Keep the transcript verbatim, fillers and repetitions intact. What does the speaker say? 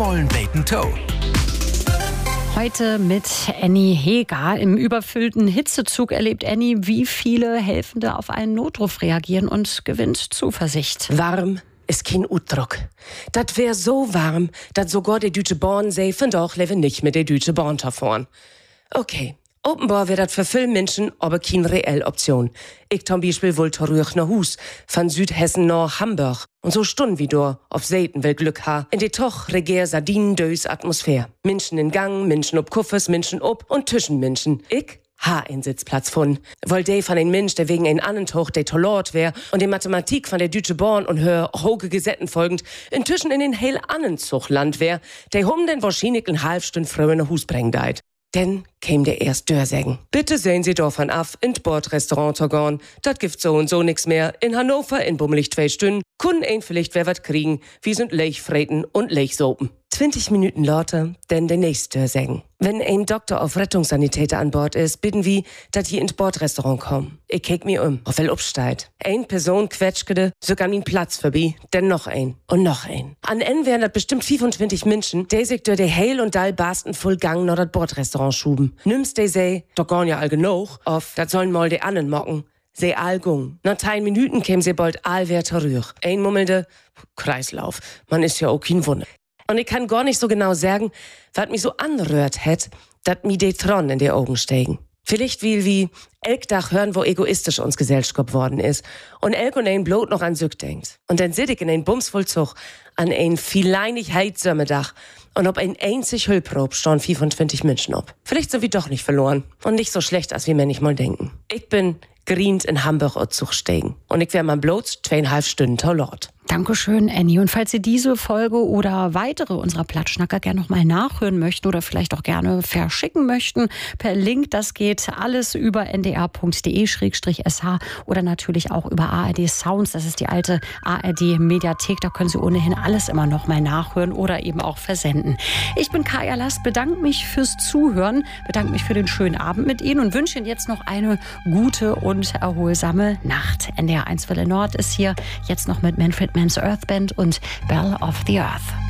Mollen Bacon Toe. Heute mit Annie Heger. Im überfüllten Hitzezug erlebt Annie, wie viele Helfende auf einen Notruf reagieren und gewinnt Zuversicht. Warm ist kein Utdruck. Das wär so warm, dass sogar die Deutsche Bahn sei, von doch leben nicht mit der Deutsche Bahn fahren. Okay. Offenbar wäre das für viele Menschen aber keine reelle Option. Ich zum Beispiel wollte zurück nach Hus, von Südhessen nach Hamburg. Und so Stunden wie du auf Seiten will Glück ha. In die toch regier sardinendös Atmosphäre. Menschen in Gang, Menschen ob Kuffes, Menschen ob und zwischen Menschen. Ich ha einen Sitzplatz von. Weil der von ein Mensch, der wegen ein anderen Tuch der Tollort wär und die Mathematik von der Deutsche Bahn und hör hoge Gesetten folgend inzwischen in den heil annen Zuchland wär, der hum den wahrscheinlich in halb Stunde früher nach Hus bringen deit. Denn käm der erst Dörsägen. Bitte sehen Sie davon af, in Bordrestaurant zu gehen. Dat gibt so und so nix mehr. In Hannover in bummelig zwei Stunden. Kunden ein vielleicht wer wat kriegen. Wir sind Lechfreten und Lechsopen. zwanzig Minuten lauter, denn der nächste Dörsägen. Wenn ein Doktor auf Rettungssanitäter an Bord ist, bitten wir, dass hier ins Bordrestaurant kommen. Ich kick mir um, auf wel upsteigt. Ein Person quetschkede, sogar min Platz vorbei, denn noch ein und noch ein. An Ende wären das bestimmt fünfundzwanzig Menschen, die sich durch die Heil und Dall barsten voll Gang nach das Bordrestaurant schuben. Nimmst die sei, doch gorn ja all genug, auf, dat sollen mal die annen mocken. Se all gung. Nach drei Minuten käm se bald all wer zurück. Ein mummelte, Kreislauf, man ist ja auch kein Wunder. Und ich kann gar nicht so genau sagen, was mich so anrührt hätt, dat mi de Tron in die Augen steigen. Vielleicht will wie Elkdach hören, wo egoistisch uns Gesellschaft worden ist und Elk und ein Blut noch an Sück denkt. Und dann sit ich in ein Bumsvollzug an ein vieleinig Heizsömmedach und ob ein einzig Hüllprob stehen fünfundzwanzig Menschen ob. Vielleicht sind wir doch nicht verloren und nicht so schlecht, als wir manchmal denken. Ich bin grient in Hamburg und Zug steigen und ich wär mal bloß zweieinhalb Stunden Tollort. Dankeschön, Annie. Und falls Sie diese Folge oder weitere unserer Plattschnacker gerne nochmal nachhören möchten oder vielleicht auch gerne verschicken möchten, per Link, das geht alles über n d r punkt d e slash s h oder natürlich auch über A R D Sounds. Das ist die alte A R D-Mediathek. Da können Sie ohnehin alles immer nochmal nachhören oder eben auch versenden. Ich bin Kaya Last, bedanke mich fürs Zuhören, bedanke mich für den schönen Abend mit Ihnen und wünsche Ihnen jetzt noch eine gute und erholsame Nacht. N D R eins Welle Nord ist hier jetzt noch mit Manfred Mann's Earth Band und Bell of the Earth.